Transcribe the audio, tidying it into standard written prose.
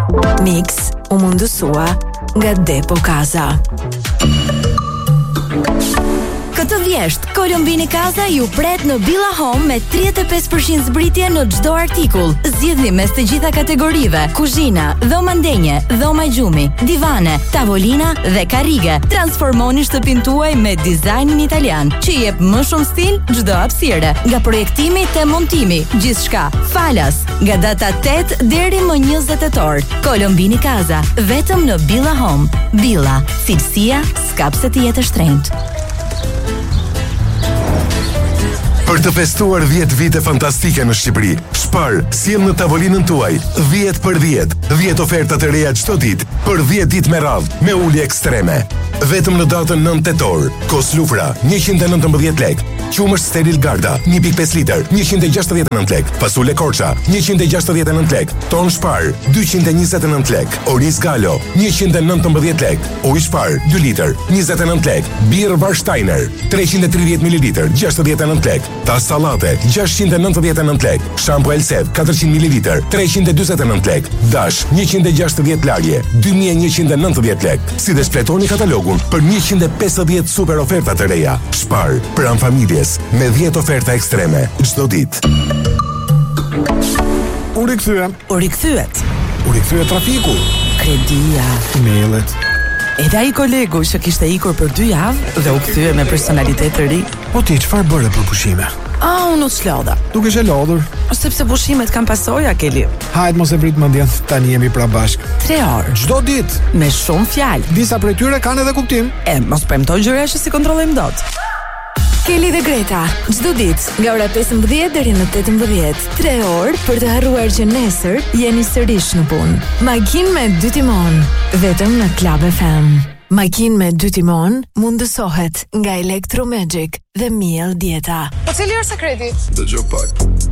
Mix u mundësua nga Depo Casa. Këtë vjesht, Kolombini Casa ju pret në Billa Home me 35% zbritje në çdo artikull. Zgjidhni mes të gjitha kategorive: kuzhina, dhoma ndenje, dhoma gjumi, divane, tavolina dhe karrige. Transformoni shtëpinë tuaj me dizajnin italian, që jep më shumë stil çdo hapësire. Nga projektimi te montimi, gjithçka falas. Nga data 8 deri më 20 tetor. Kolombini Casa, vetëm në Billa Home. Billa, cilësia s'ka pse të jetë e shtrenjtë. Për të festuar 10 vite fantastike në Shqipëri, Spar sjell në tavolinën tuaj 10 për 10, 10 oferta të reja çdo ditë, për 10 ditë me radhë, me ulje ekstreme. Vetëm në datën 9 tetor, kos lufra 119 lek, qumësht steril Garda 1.5 litër 169 lek, fasule Korça 169 lek, ton Spar 229 lek, oriz Galo 119 lek, ujë Spar 2 litër 29 lek, birr Warsteiner 330 ml 69 lek, tas sallate 699 lek, shampo Elsev 400 ml 349 lek, dash 160 larje 2190 lek. Si dhe spletoni katalogun për 150 super oferta të reja. Spar, pranë familjes, me 10 oferta ekstreme çdo ditë. U rikthyet trafiku, Kredia, mailet. edhe ai kolegu që kishte ikur për 2 javë dhe u kthye me personalitet të ri. Po ti çfarë bëre për pushime? Unë u çlodha. Dukesh e lodhur. Sepse pushimet kanë pasoja, Keli. Hajt mos e vrit mendjen, tani jemi pra bashk. 3 orë. Çdo ditë. Me shumë fjalë. Disa prej tyre kanë edhe kuptim. Mos premtoj gjëra që si kontrollojmë dot. Keli dhe Greta, çdo ditë nga ora 15 deri në 18, 3 orë për të harruar që nesër jeni sërish në punë. Makinë me 2 timon, vetëm në Club FM. Makinë me 2 timon mundësohet nga Electromagic dhe Miel Dieta. Po cili është sekreti? Dëgjoj pak.